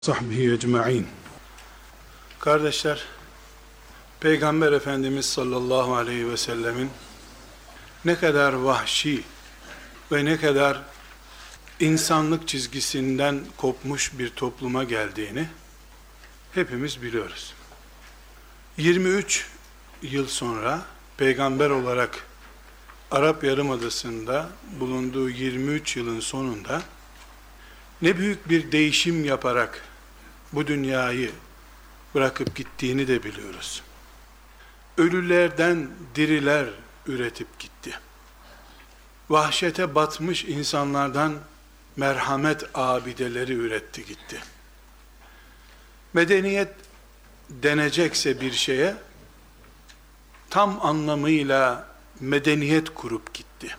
Sahbihi ecma'in. Kardeşler, Peygamber Efendimiz sallallahu aleyhi ve sellemin ne kadar vahşi ve ne kadar insanlık çizgisinden kopmuş bir topluma geldiğini hepimiz biliyoruz. 23 yıl sonra peygamber olarak Arap Yarımadası'nda bulunduğu 23 yılın sonunda ne büyük bir değişim yaparak bu dünyayı bırakıp gittiğini de biliyoruz. Ölülerden diriler üretip gitti. Vahşete batmış insanlardan merhamet abideleri üretti gitti. Medeniyet denecekse bir şeye tam anlamıyla medeniyet kurup gitti.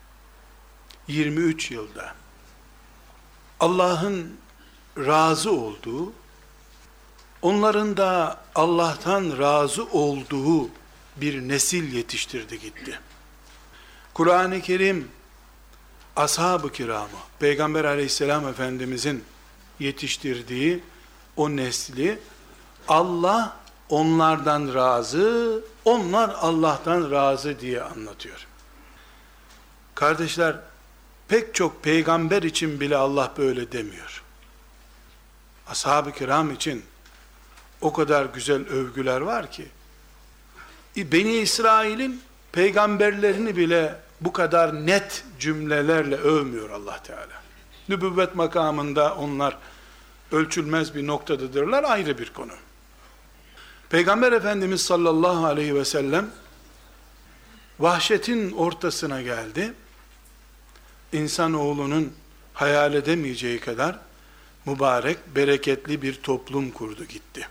23 yılda. Allah'ın razı olduğu, onların da Allah'tan razı olduğu bir nesil yetiştirdi gitti. Kur'an-ı Kerim, ashab-ı kiramı, Peygamber aleyhisselam Efendimizin yetiştirdiği o nesli, Allah onlardan razı, onlar Allah'tan razı diye anlatıyor. Kardeşler, pek çok peygamber için bile Allah böyle demiyor. Ashab-ı kiram için o kadar güzel övgüler var ki, Beni İsrail'in peygamberlerini bile bu kadar net cümlelerle övmüyor Allah Teala. Nübüvvet makamında onlar ölçülmez bir noktadadırlar, ayrı bir konu. Peygamber Efendimiz sallallahu aleyhi ve sellem vahşetin ortasına geldi. İnsanoğlunun hayal edemeyeceği kadar mübarek, bereketli bir toplum kurdu gitti.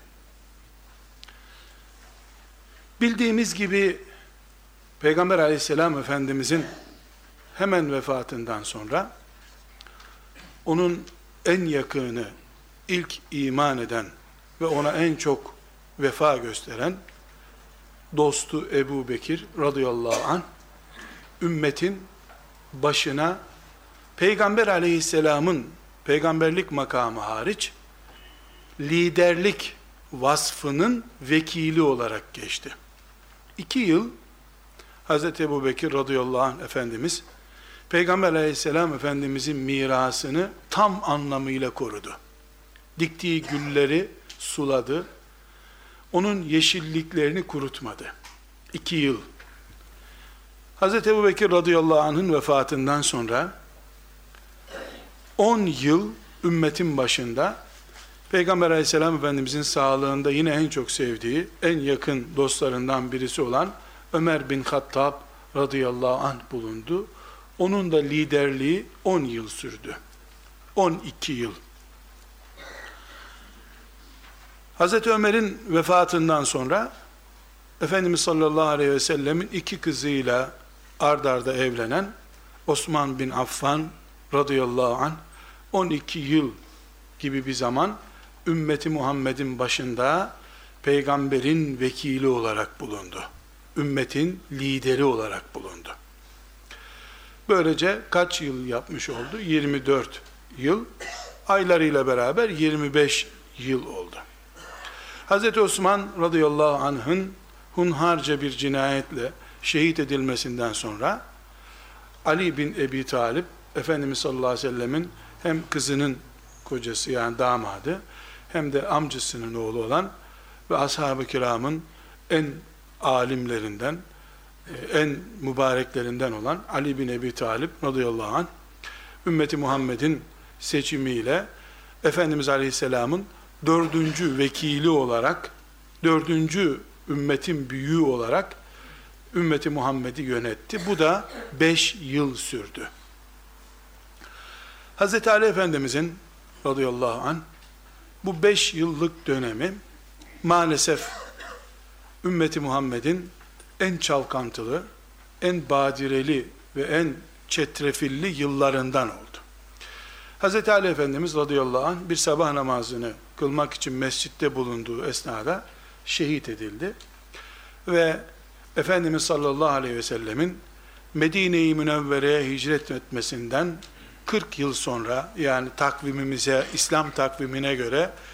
Bildiğimiz gibi Peygamber aleyhisselam Efendimizin hemen vefatından sonra onun en yakını, ilk iman eden ve ona en çok vefa gösteren dostu Ebu Bekir radıyallahu anh, ümmetin başına Peygamber aleyhisselamın peygamberlik makamı hariç liderlik vasfının vekili olarak geçti. 2 yıl Hz. Ebu Bekir radıyallahu anh Efendimiz Peygamber aleyhisselam Efendimizin mirasını tam anlamıyla korudu. Diktiği gülleri suladı. Onun yeşilliklerini kurutmadı. 2 yıl. Hz. Ebu Bekir radıyallahu anh'ın vefatından sonra 10 yıl ümmetin başında Peygamber aleyhisselam Efendimizin sağlığında yine en çok sevdiği, en yakın dostlarından birisi olan Ömer bin Hattab radıyallahu anh bulundu. Onun da liderliği 10 yıl sürdü. 12 yıl. Hazreti Ömer'in vefatından sonra Efendimiz sallallahu aleyhi ve sellemin 2 kızıyla ard arda evlenen Osman bin Affan radıyallahu anh 12 yıl gibi bir zaman ümmeti Muhammed'in başında peygamberin vekili olarak bulundu. Ümmetin lideri olarak bulundu. Böylece kaç yıl yapmış oldu? 24 yıl. Aylarıyla beraber 25 yıl oldu. Hazreti Osman radıyallahu anh'ın hunharca bir cinayetle şehit edilmesinden sonra Ali bin Ebi Talib, Efendimiz sallallahu aleyhi ve sellemin hem kızının kocası yani damadı, hem de amcasının oğlu olan ve ashab-ı kiramın en alimlerinden, en mübareklerinden olan Ali bin Ebi Talib radıyallahu anh, ümmeti Muhammed'in seçimiyle Efendimiz aleyhisselamın 4. vekili olarak, 4. ümmetin büyüğü olarak ümmeti Muhammed'i yönetti. Bu da 5 yıl sürdü. Hz. Ali Efendimizin radıyallahu anh bu 5 yıllık dönemi maalesef ümmeti Muhammed'in en çalkantılı, en badireli ve en çetrefilli yıllarından oldu. Hz. Ali Efendimiz radıyallahu anh bir sabah namazını kılmak için mescitte bulunduğu esnada şehit edildi. Ve Efendimiz sallallahu aleyhi ve sellemin Medine-i Münevvere'ye hicret etmesinden 40 yıl sonra, yani takvimimize, İslam takvimine göre